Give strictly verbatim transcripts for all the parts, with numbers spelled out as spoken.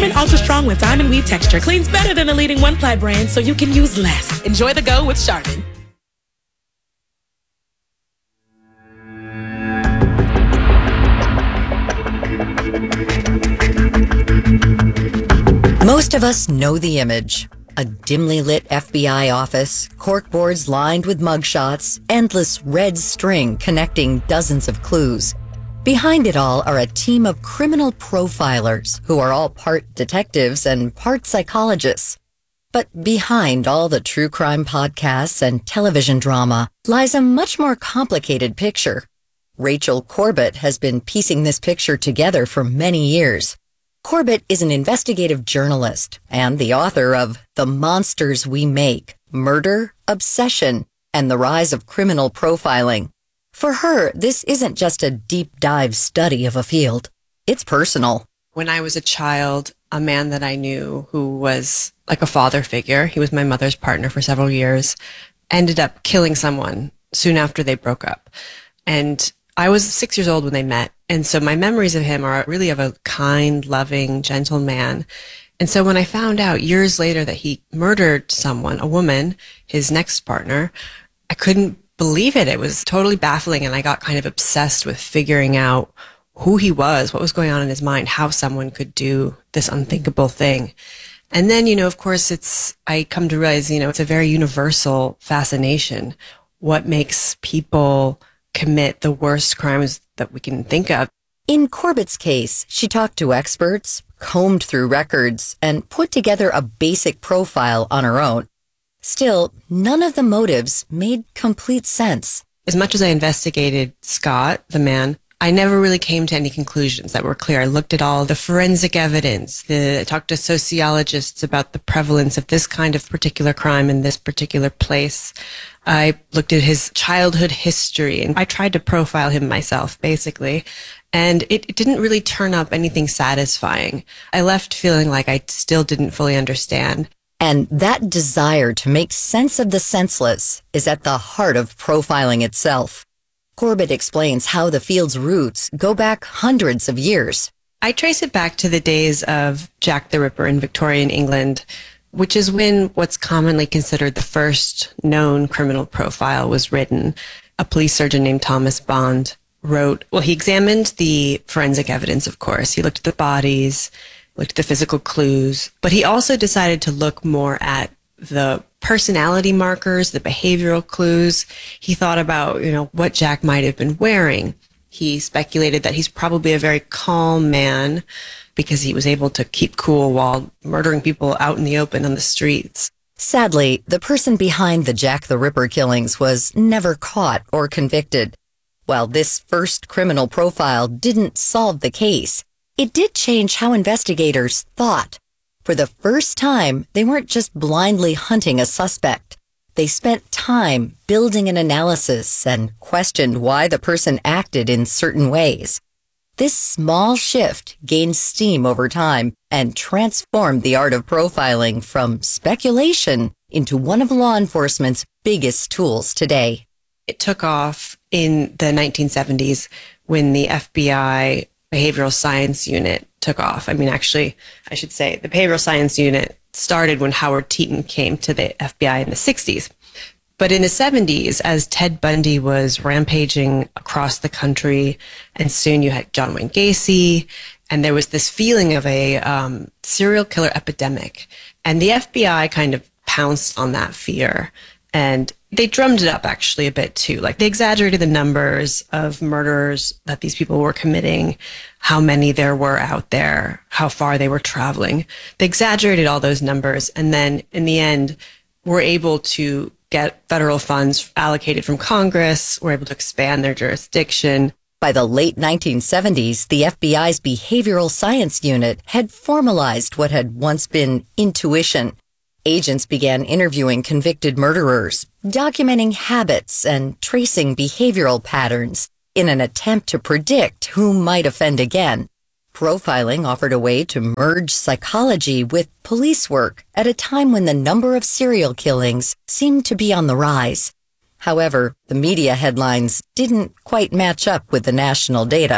Charmin Ultra Strong with diamond weave texture cleans better than the leading one-ply brand, so you can use less. Enjoy the go with Charmin. Most of us know the image. A dimly lit F B I office, corkboards lined with mugshots, endless red string connecting dozens of clues. Behind it all are a team of criminal profilers who are all part detectives and part psychologists. But behind all the true crime podcasts and television drama lies a much more complicated picture. Rachel Corbett has been piecing this picture together for many years. Corbett is an investigative journalist and the author of The Monsters We Make, Murder, Obsession, and the Rise of Criminal Profiling. For her, this isn't just a deep dive study of a field. It's personal. When I was a child, a man that I knew who was like a father figure, he was my mother's partner for several years, ended up killing someone soon after they broke up. And I was six years old when they met. And so my memories of him are really of a kind, loving, gentle man. And so when I found out years later that he murdered someone, a woman, his next partner, I couldn't believe it. It was totally baffling. And I got kind of obsessed with figuring out who he was, what was going on in his mind, how someone could do this unthinkable thing. And then, you know, of course, it's, I come to realize, you know, it's a very universal fascination. What makes people commit the worst crimes that we can think of? In Corbett's case, she talked to experts, combed through records, and put together a basic profile on her own. Still, none of the motives made complete sense. As much as I investigated Scott, the man, I never really came to any conclusions that were clear. I looked at all the forensic evidence. The, I talked to sociologists about the prevalence of this kind of particular crime in this particular place. I looked at his childhood history, and I tried to profile him myself, basically. And it, it didn't really turn up anything satisfying. I left feeling like I still didn't fully understand. And that desire to make sense of the senseless is at the heart of profiling itself. Corbett explains how the field's roots go back hundreds of years. I trace it back to the days of Jack the Ripper in Victorian England, which is when what's commonly considered the first known criminal profile was written. A police surgeon named Thomas Bond wrote, well, he examined the forensic evidence, of course. He looked at the bodies, looked at the physical clues, but he also decided to look more at the personality markers, the behavioral clues. He thought about, you know, what Jack might have been wearing. He speculated that he's probably a very calm man because he was able to keep cool while murdering people out in the open on the streets. Sadly, the person behind the Jack the Ripper killings was never caught or convicted. While this first criminal profile didn't solve the case, it did change how investigators thought. For the first time, they weren't just blindly hunting a suspect. They spent time building an analysis and questioned why the person acted in certain ways. This small shift gained steam over time and transformed the art of profiling from speculation into one of law enforcement's biggest tools today. It took off in the nineteen seventies when the F B I Behavioral Science Unit took off. I mean, actually, I should say the Behavioral Science Unit started when Howard Teeton came to the F B I in the sixties. But in the seventies, as Ted Bundy was rampaging across the country, and soon you had John Wayne Gacy, and there was this feeling of a um, serial killer epidemic. And the F B I kind of pounced on that fear. And they drummed it up actually a bit too. Like they exaggerated the numbers of murders that these people were committing, how many there were out there, how far they were traveling. They exaggerated all those numbers. And then in the end, were able to get federal funds allocated from Congress, were able to expand their jurisdiction. By the late nineteen seventies, the F B I's Behavioral Science Unit had formalized what had once been intuition. Agents began interviewing convicted murderers, documenting habits and tracing behavioral patterns in an attempt to predict who might offend again. Profiling offered a way to merge psychology with police work at a time when the number of serial killings seemed to be on the rise. However, the media headlines didn't quite match up with the national data.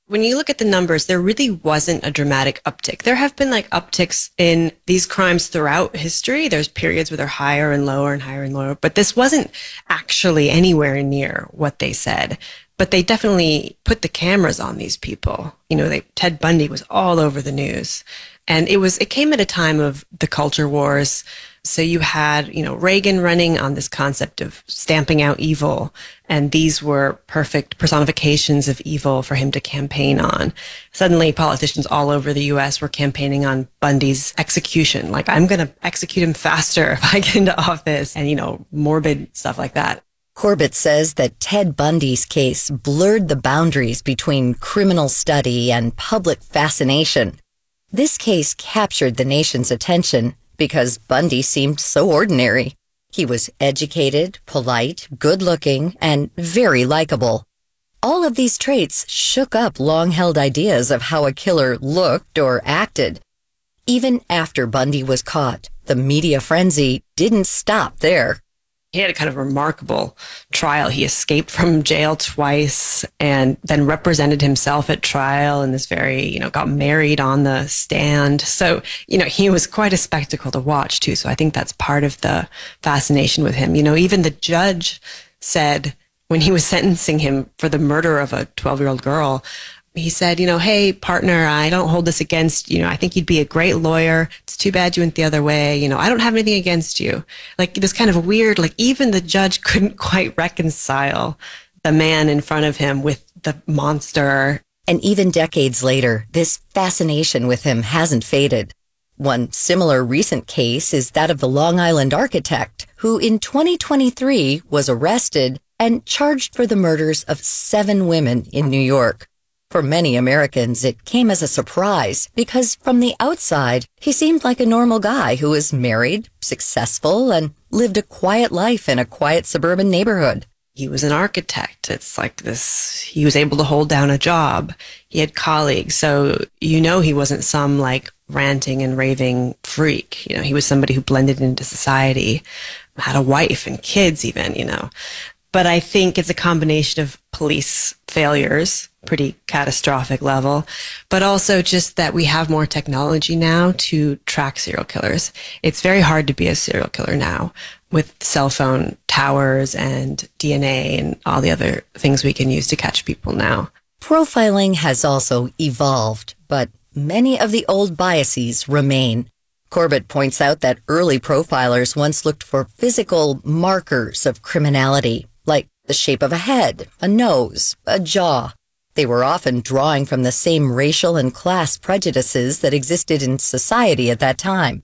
When you look at the numbers, there really wasn't a dramatic uptick. There have been like upticks in these crimes throughout history. There's periods where they're higher and lower and higher and lower, but this wasn't actually anywhere near what they said. But they definitely put the cameras on these people. You know, they, Ted Bundy was all over the news. And it was, it came at a time of the culture wars. So you had, you know, Reagan running on this concept of stamping out evil. And these were perfect personifications of evil for him to campaign on. Suddenly politicians all over the U S were campaigning on Bundy's execution. Like, I'm going to execute him faster if I get into office, and, you know, morbid stuff like that. Corbett says that Ted Bundy's case blurred the boundaries between criminal study and public fascination. This case captured the nation's attention because Bundy seemed so ordinary. He was educated, polite, good-looking, and very likable. All of these traits shook up long-held ideas of how a killer looked or acted. Even after Bundy was caught, the media frenzy didn't stop there. He had a kind of remarkable trial. He escaped from jail twice and then represented himself at trial in this very, you know, got married on the stand. So, you know, he was quite a spectacle to watch too. So I think that's part of the fascination with him. You know, even the judge said when he was sentencing him for the murder of a twelve-year-old girl, he said, you know, hey, partner, I don't hold this against you. You know, I think you'd be a great lawyer. It's too bad you went the other way. You know, I don't have anything against you. Like, this kind of weird, like, even the judge couldn't quite reconcile the man in front of him with the monster. And even decades later, this fascination with him hasn't faded. One similar recent case is that of the Long Island architect, who in twenty twenty-three was arrested and charged for the murders of seven women in New York. For many Americans, it came as a surprise because from the outside, he seemed like a normal guy who was married, successful, and lived a quiet life in a quiet suburban neighborhood. He was an architect. It's like this, he was able to hold down a job. He had colleagues. So, you know, he wasn't some like ranting and raving freak. You know, he was somebody who blended into society, had a wife and kids even, you know. But I think it's a combination of police failures, pretty catastrophic level, but also just that we have more technology now to track serial killers. It's very hard to be a serial killer now with cell phone towers and D N A and all the other things we can use to catch people now. Profiling has also evolved, but many of the old biases remain. Corbett points out that early profilers once looked for physical markers of criminality, like the shape of a head, a nose, a jaw. They were often drawing from the same racial and class prejudices that existed in society at that time.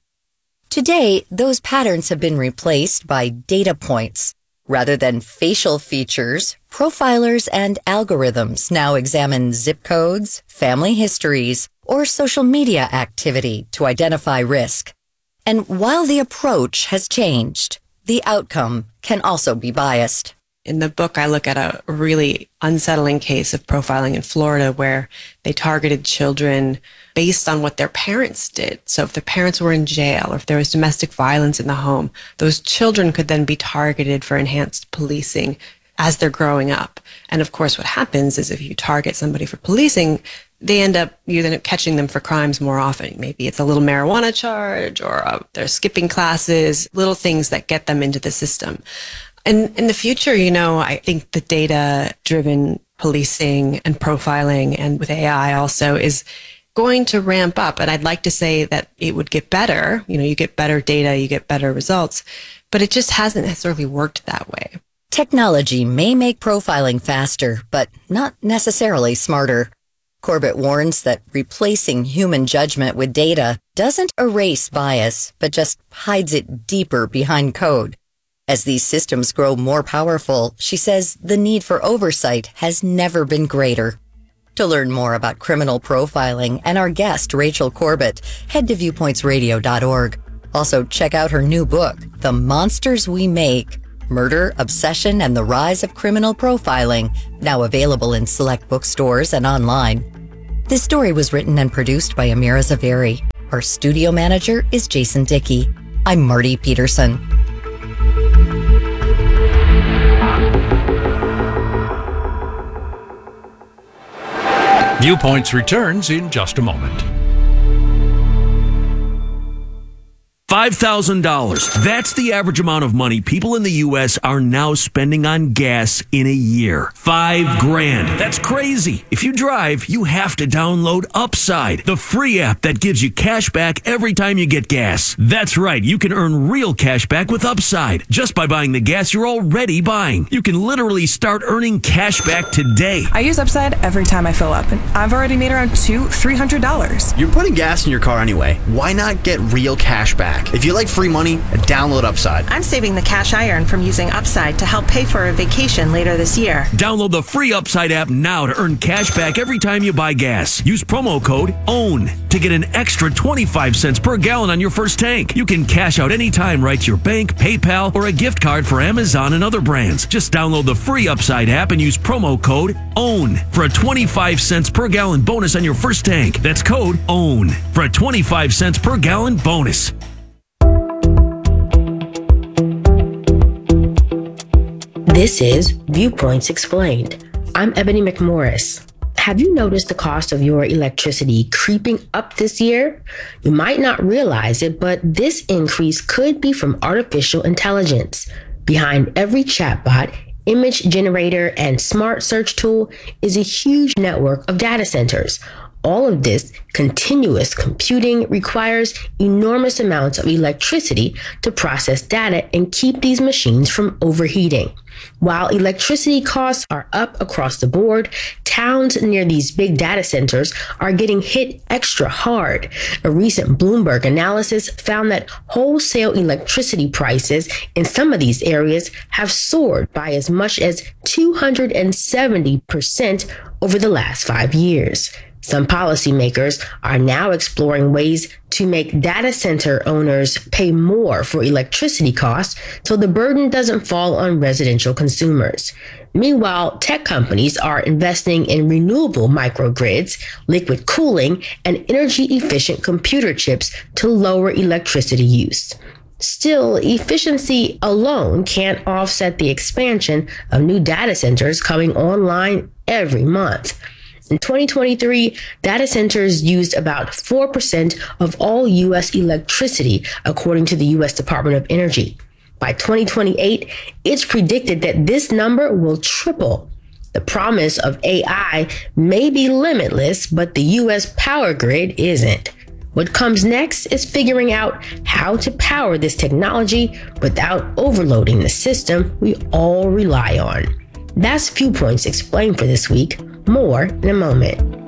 Today, those patterns have been replaced by data points. Rather than facial features, profilers and algorithms now examine zip codes, family histories, or social media activity to identify risk. And while the approach has changed, the outcome can also be biased. In the book, I look at a really unsettling case of profiling in Florida where they targeted children based on what their parents did. So if their parents were in jail or if there was domestic violence in the home, those children could then be targeted for enhanced policing as they're growing up. And of course, what happens is if you target somebody for policing, they end up, you end up catching them for crimes more often. Maybe it's a little marijuana charge or uh, they're skipping classes, little things that get them into the system. And in the future, you know, I think the data-driven policing and profiling, and with A I also, is going to ramp up. And I'd like to say that it would get better. You know, you get better data, you get better results, but it just hasn't necessarily worked that way. Technology may make profiling faster, but not necessarily smarter. Corbett warns that replacing human judgment with data doesn't erase bias, but just hides it deeper behind code. As these systems grow more powerful, she says the need for oversight has never been greater. To learn more about criminal profiling and our guest, Rachel Corbett, head to viewpoints radio dot org. Also, check out her new book, The Monsters We Make, Murder, Obsession, and the Rise of Criminal Profiling, now available in select bookstores and online. This story was written and produced by Amira Zaveri. Our studio manager is Jason Dickey. I'm Marty Peterson. Viewpoints returns in just a moment. five thousand dollars. That's the average amount of money people in the U S are now spending on gas in a year. Five grand. That's crazy. If you drive, you have to download Upside, the free app that gives you cash back every time you get gas. That's right. You can earn real cash back with Upside just by buying the gas you're already buying. You can literally start earning cash back today. I use Upside every time I fill up, and I've already made around two, three hundred dollars. You're putting gas in your car anyway. Why not get real cash back? If you like free money, download Upside. I'm saving the cash I earn from using Upside to help pay for a vacation later this year. Download the free Upside app now to earn cash back every time you buy gas. Use promo code OWN to get an extra twenty-five cents per gallon on your first tank. You can cash out anytime right to your bank, PayPal, or a gift card for Amazon and other brands. Just download the free Upside app and use promo code OWN for a twenty-five cents per gallon bonus on your first tank. That's code OWN for a twenty-five cents per gallon bonus. This is Viewpoints Explained. I'm Ebony McMorris. Have you noticed the cost of your electricity creeping up this year? You might not realize it, but this increase could be from artificial intelligence. Behind every chatbot, image generator, and smart search tool is a huge network of data centers. All of this continuous computing requires enormous amounts of electricity to process data and keep these machines from overheating. While electricity costs are up across the board, towns near these big data centers are getting hit extra hard. A recent Bloomberg analysis found that wholesale electricity prices in some of these areas have soared by as much as two hundred seventy percent over the last five years. Some policymakers are now exploring ways to make data center owners pay more for electricity costs so the burden doesn't fall on residential consumers. Meanwhile, tech companies are investing in renewable microgrids, liquid cooling, and energy-efficient computer chips to lower electricity use. Still, efficiency alone can't offset the expansion of new data centers coming online every month. In twenty twenty-three, data centers used about four percent of all U S electricity, according to the U S Department of Energy. By twenty twenty-eight, it's predicted that this number will triple. The promise of A I may be limitless, but the U S power grid isn't. What comes next is figuring out how to power this technology without overloading the system we all rely on. That's Viewpoints Explained for this week. More in a moment.